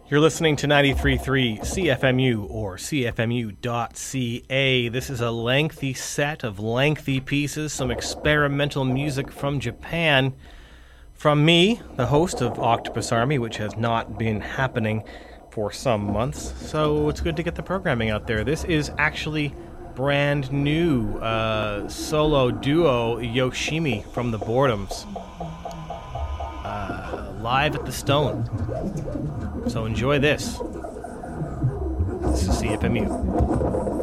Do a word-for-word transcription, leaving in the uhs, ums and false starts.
You're listening to ninety-three point three C F M U or C F M U dot C A. This is a lengthy set of lengthy pieces, some experimental music from Japan. From me, the host of Octopus Army, which has not been happening for some months, so it's good to get the programming out there. This is actually brand new uh, solo duo Yoshimi from the Boredoms. Uh, live at the Stone. So enjoy this. This is C F M U.